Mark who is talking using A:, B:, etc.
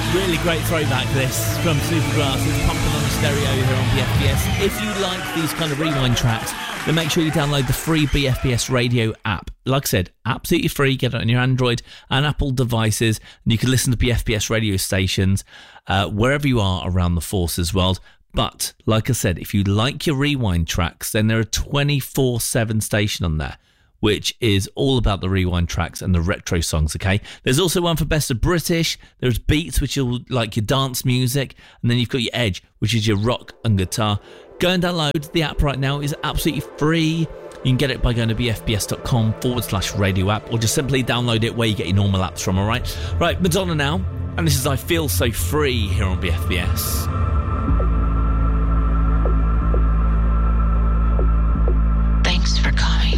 A: Really great throwback, this, from Supergrass. It's pumping on the stereo here on BFBS. If you like these kind of rewind tracks, then make sure you download the free BFBS radio app. Like I said, absolutely free. Get it on your Android and Apple devices, and you can listen to BFBS radio stations wherever you are around the Forces world. But, like I said, if you like your rewind tracks, then there are a 24/7 station on there, which is all about the rewind tracks and the retro songs, okay? There's also one for Best of British. There's Beats, which are like your dance music. And then you've got your Edge, which is your rock and guitar. Go and download the app right now. It's absolutely free. You can get it by going to bfbs.com/radio app, or just simply download it where you get your normal apps from, all right? Right, Madonna now. And this is I Feel So Free here on BFBS.